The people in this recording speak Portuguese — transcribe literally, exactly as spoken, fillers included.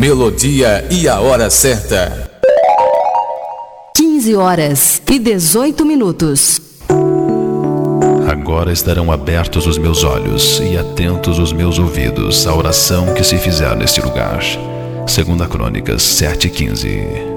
melodia e a hora certa. quinze horas e dezoito minutos. Agora estarão abertos os meus olhos e atentos os meus ouvidos à oração que se fizer neste lugar. Segunda Crônicas sete e quinze.